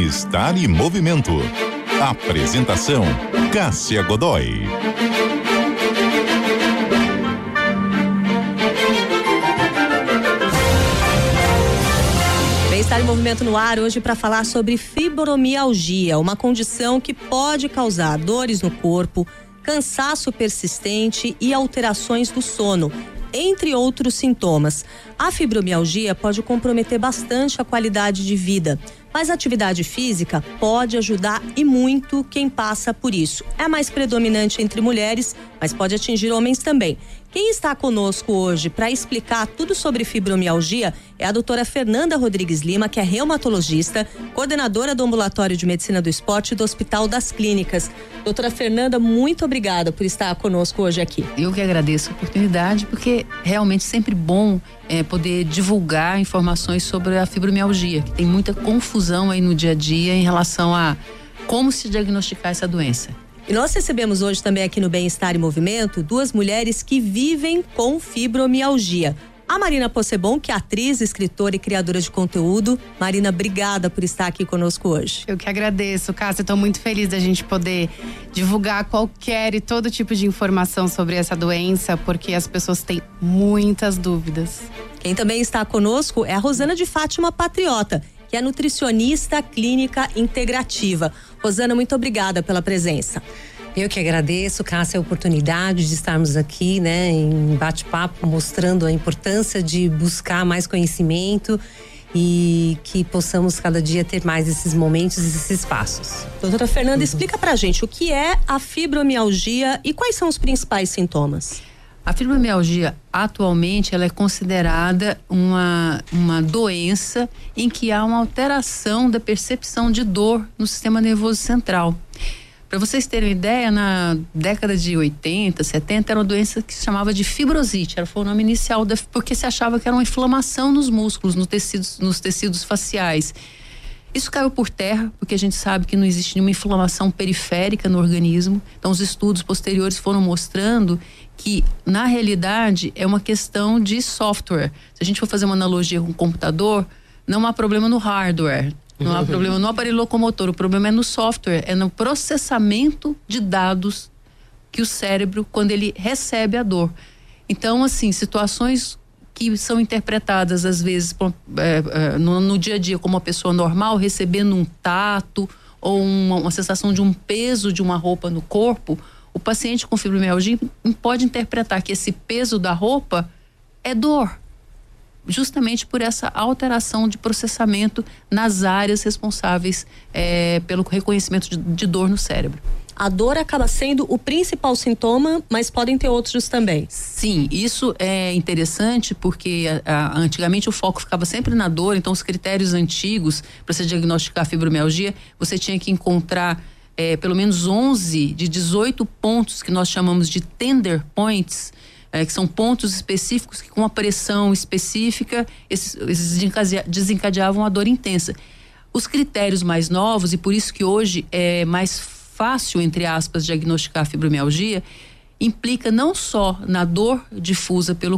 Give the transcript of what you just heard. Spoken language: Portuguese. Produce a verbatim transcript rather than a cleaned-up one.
Bem-Estar e Movimento. Apresentação: Cássia Godoy. Bem-Estar e Movimento no ar hoje para falar sobre fibromialgia, uma condição que pode causar dores no corpo, cansaço persistente e alterações do sono, entre outros sintomas. A fibromialgia pode comprometer bastante a qualidade de vida, mas a atividade física pode ajudar e muito quem passa por isso. É mais predominante entre mulheres, mas pode atingir homens também. Quem está conosco hoje para explicar tudo sobre fibromialgia é a doutora Fernanda Rodrigues Lima, que é reumatologista, coordenadora do Ambulatório de Medicina do Esporte do Hospital das Clínicas. Doutora Fernanda, muito obrigada por estar conosco hoje aqui. Eu que agradeço a oportunidade, porque realmente é sempre bom é, poder divulgar informações sobre a fibromialgia, que tem muita confusão aí no dia a dia em relação a como se diagnosticar essa doença. E nós recebemos hoje também aqui no Bem-Estar e Movimento duas mulheres que vivem com fibromialgia. A Marina Possebon, que é atriz, escritora e criadora de conteúdo. Marina, obrigada por estar aqui conosco hoje. Eu que agradeço, Cássia. Estou muito feliz da gente poder divulgar qualquer e todo tipo de informação sobre essa doença, porque as pessoas têm muitas dúvidas. Quem também está conosco é a Rosana de Fátima Patriota, que é nutricionista clínica integrativa. Rosana, muito obrigada pela presença. Eu que agradeço, Cássia, a oportunidade de estarmos aqui, né, em bate-papo, mostrando a importância de buscar mais conhecimento e que possamos cada dia ter mais esses momentos, esses espaços. Doutora Fernanda, uhum. explica pra gente o que é a fibromialgia e quais são os principais sintomas. A fibromialgia, atualmente, ela é considerada uma, uma doença em que há uma alteração da percepção de dor no sistema nervoso central. Para vocês terem uma ideia, na década de oitenta, setenta, era uma doença que se chamava de fibrosite, era, foi o nome inicial, da, porque se achava que era uma inflamação nos músculos, nos tecidos, nos tecidos faciais. Isso caiu por terra, porque a gente sabe que não existe nenhuma inflamação periférica no organismo. Então, os estudos posteriores foram mostrando que, na realidade, é uma questão de software. Se a gente for fazer uma analogia com o computador, não há problema no hardware, não há problema no aparelho locomotor, o problema é no software, é no processamento de dados que o cérebro, quando ele recebe a dor. Então, assim, situações que são interpretadas às vezes é, é, no, no dia a dia como uma pessoa normal, recebendo um tato ou uma, uma sensação de um peso de uma roupa no corpo, o paciente com fibromialgia pode interpretar que esse peso da roupa é dor, justamente por essa alteração de processamento nas áreas responsáveis é, pelo reconhecimento de, de dor no cérebro. A dor acaba sendo o principal sintoma, mas podem ter outros também. Sim, isso é interessante porque a, a, antigamente o foco ficava sempre na dor, então os critérios antigos para se diagnosticar a fibromialgia, você tinha que encontrar é, pelo menos onze de dezoito pontos que nós chamamos de tender points, é, que são pontos específicos que com uma pressão específica esses, esses desencadeavam a dor intensa. Os critérios mais novos, e por isso que hoje é mais fácil, entre aspas, diagnosticar a fibromialgia, implica não só na dor difusa pelo